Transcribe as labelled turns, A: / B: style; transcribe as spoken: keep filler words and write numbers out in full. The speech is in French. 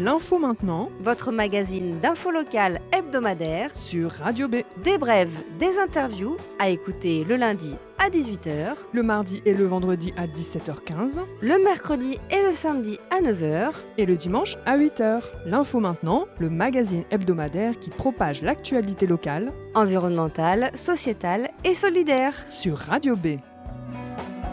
A: L'info maintenant,
B: votre magazine d'info locale hebdomadaire
A: sur Radio B.
B: Des brèves, des interviews à écouter le lundi à dix-huit heures,
A: Le mardi et le vendredi à dix-sept heures quinze,
B: le mercredi et le samedi à neuf heures
A: et le dimanche à huit heures. L'info maintenant, le magazine hebdomadaire qui propage l'actualité locale,
B: environnementale, sociétale et solidaire.
A: sur Radio B.